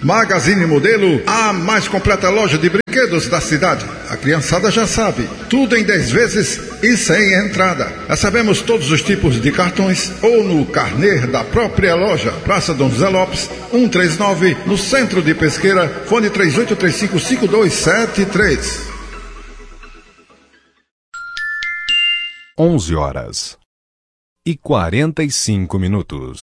Magazine Modelo, a mais completa loja de brinquedos da cidade. A criançada já sabe, tudo em 10 vezes e sem entrada. Recebemos todos os tipos de cartões ou no carnê da própria loja. Praça Dom José Lopes, 139, no centro de Pesqueira, fone 3835-5273. 11h45.